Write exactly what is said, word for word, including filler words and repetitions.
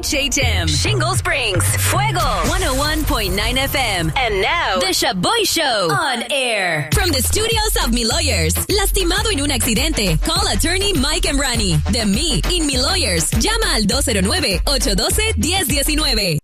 H H M, Shingle Springs, Fuego, one oh one point nine F M. And now, The Shaboy Show on air. From the studios of Mi Lawyers. Lastimado en un accidente. Call attorney Mike Emrani. De Me in Mi Lawyers. Llama al dos cero nueve, ocho uno dos, uno cero uno nueve.